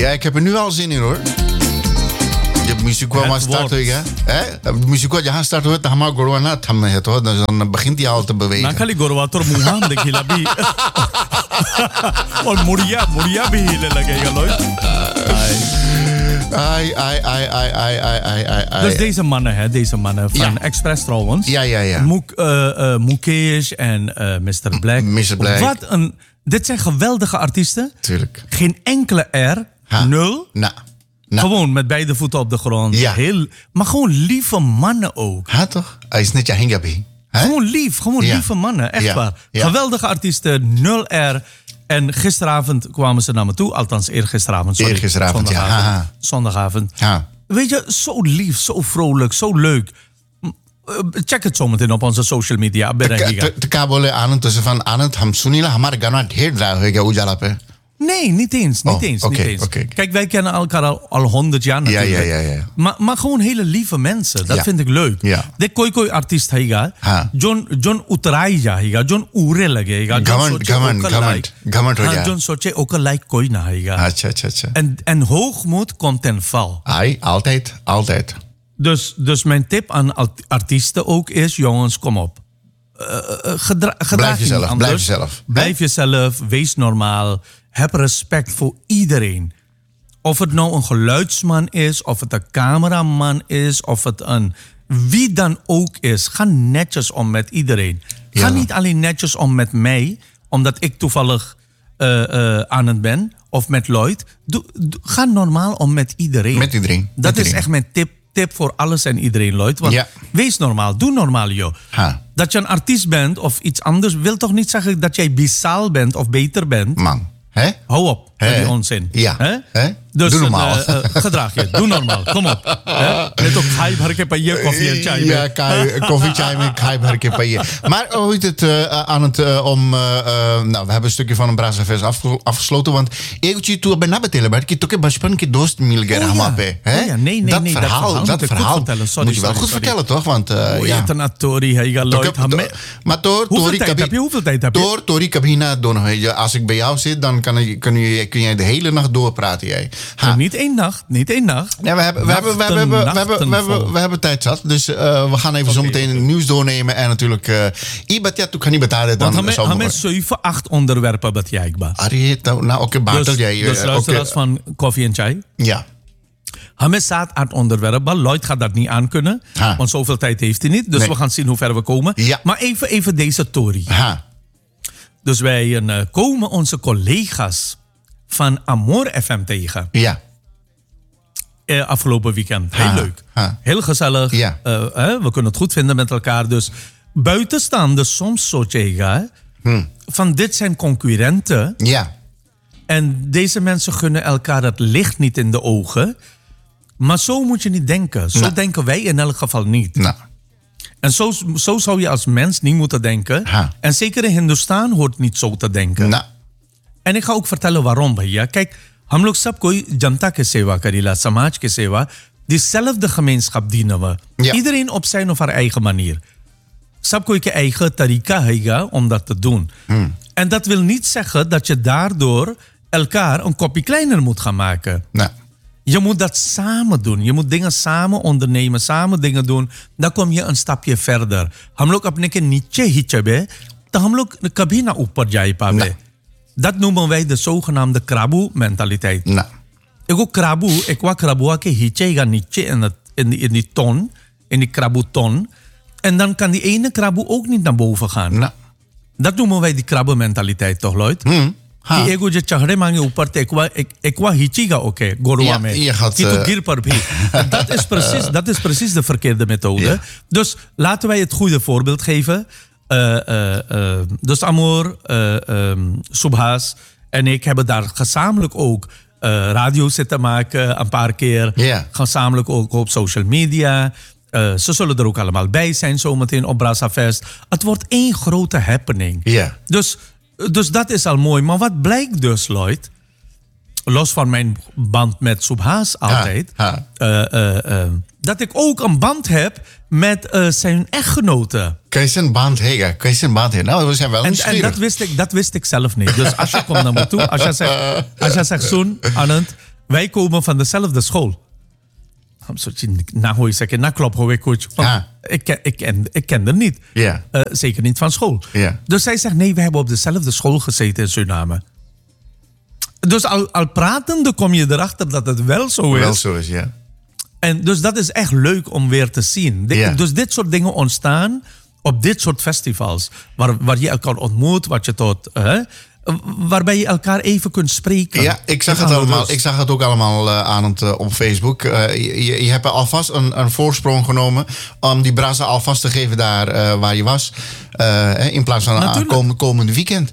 Ja, ik heb er nu al zin in hoor. Je muziek kwam aan starten, hè? Muziek kwam aan starten, dan gaan we Gorwana thammen het hoor. Dan begint hij al te bewegen. Dan kan ik Gorwa tor muha de khilabi. और मुड़िया भी हिले लगेगा लोग. Dus deze mannen van Express trouwens. Ja. Mukesh en Mr. Black. Mr. Black. Wat een... Dit zijn geweldige artiesten. Tuurlijk. Geen enkele R. Nul. Gewoon met beide voeten op de grond. Ja. Maar gewoon lieve mannen ook. Ja, toch? Hij is net je hengabi. Gewoon lieve mannen. Echt waar. Ja. Geweldige artiesten, 0 R. En gisteravond kwamen ze naar me toe. Althans, eergisteravond. Zondagavond. Ja. Weet je, zo lief, zo vrolijk, zo leuk. Check het zometeen op onze social media. De kabole Anand tussen van Anand Hamsunila Hamar Gana Dheer Draag Ujala pe. Nee, niet eens. Okay. Kijk, wij kennen elkaar al 100 jaar natuurlijk. Ja. Maar gewoon hele lieve mensen. Dat vind ik leuk. Ja. De koi artiest haiga. John Utraija haiga. John Ure lagega. Government John soche ook like koi na haiga. Acha. En hoogmoed komt ten val. Ai, altijd. Dus mijn tip aan artiesten ook is, jongens, kom op. Blijf jezelf, wees normaal. Heb respect voor iedereen. Of het nou een geluidsman is, of het een cameraman is, of het een wie dan ook is. Ga netjes om met iedereen. Ga niet alleen netjes om met mij, omdat ik toevallig aan het ben, of met Lloyd. Ga normaal om met iedereen. Met iedereen. Dat is echt mijn tip voor alles en iedereen, Lloyd. Want wees normaal, doe normaal, joh. Dat je een artiest bent of iets anders, wil toch niet zeggen dat jij bisaal bent of beter bent. Man. Hou op met die onzin. Ja. Dus doe normaal. Gedraag je. Doe normaal. Kom op. Net ook khai bhar ke paiye koffie en chai. Ja, koffie, chai met khai bhar ke paiye. Maar hoe heet het aan het om... we hebben een stukje van een Brazzavers afgesloten. Want ik toen ben nabetelen, maar ik toch bachpan ke dost mil gera hamape. Nee. Dat verhaal moet je wel goed vertellen, toch? Want ja. Maar hoeveel tijd heb je? Door Tori Kabina doen. Als ik bij jou zit, dan kun jij de hele nacht doorpraten, jij. Niet één nacht. Ja, we hebben tijd zat. Dus we gaan even zo meteen het nieuws doornemen. En natuurlijk, ibat kan niet betalen. Want we hebben 7, 8 onderwerpen dat jij ba. Oké, batel jij. Dus luisteraars van Koffie en Chai. Ja. We hebben 8 onderwerpen. Lloyd gaat dat niet aankunnen. Want zoveel tijd heeft hij niet. Dus we gaan zien hoe ver we komen. Ja. Maar even deze Tory. Dus wij komen onze collega's van Amor FM tegen. Ja. Afgelopen weekend. Heel leuk. Heel gezellig. Ja. We kunnen het goed vinden met elkaar. Dus buitenstaanders soms zo tegen. Van dit zijn concurrenten. Ja. En deze mensen gunnen elkaar het licht niet in de ogen. Maar zo moet je niet denken. Zo denken wij in elk geval niet. En zo zou je als mens niet moeten denken. En zeker in Hindustan hoort niet zo te denken. En ik ga ook vertellen waarom, भैया. Kijk, हम लोग सब कोई जनता के सेवा करीला, समाज के सेवा. Diezelfde gemeenschap dienen we. Ja. Iedereen op zijn of haar eigen manier. सब कोई के eigen tarika हैगा om dat te doen. En dat wil niet zeggen dat je daardoor elkaar een kopje kleiner moet gaan maken. Je moet dat samen doen. Je moet dingen samen ondernemen, samen dingen doen. Dan kom je een stapje verder. हम लोग अपने के नीचे ही चबे, तो हम लोग कभी ना ऊपर जा पावे. Dat noemen wij de zogenaamde krabu-mentaliteit. Ik wou krabua ke hiche ga niche in die ton, in die krabu-ton. En dan kan die ene krabu ook niet naar boven gaan. Dat noemen wij die krabu-mentaliteit, toch, Lloyd? कि एगो जो चढ़े मांगे ऊपर ते एकवा हिचीगा ओके गोरवा में कि तो गिर पर भी dat is precies de verkeerde methode. Dus laten wij het goede voorbeeld geven. Dus Amor, Subhas en ik hebben daar gezamenlijk ook radio zitten maken een paar keer. Gezamenlijk ook op social media. Ze zullen er ook allemaal bij zijn zometeen op Brazzavest. Het wordt één grote happening. Dus dat is al mooi. Maar wat blijkt dus, Lloyd? Los van mijn band met Subhas altijd. Dat ik ook een band heb met zijn echtgenote. Kan je zijn band hebben? Nou, we zijn wel nieuwsgierig. En dat wist ik zelf niet. Dus als je komt naar me toe, als je zegt Soen, Anand, wij komen van dezelfde school. Nou hoor je zeggen, nou klopt hoor ik goed. Ik ken er niet. Yeah. Zeker niet van school. Yeah. Dus zij zegt, nee, we hebben op dezelfde school gezeten in Suriname. Dus al pratende kom je erachter dat het wel zo is. Wel zo is, ja. En dus dat is echt leuk om weer te zien. Dus dit soort dingen ontstaan op dit soort festivals. Waar je elkaar ontmoet, waarbij je elkaar even kunt spreken. Ja, ik zag het allemaal. Ik zag het ook allemaal aan op Facebook. Je hebt alvast een voorsprong genomen om die brazen alvast te geven daar waar je was. In plaats van komende weekend.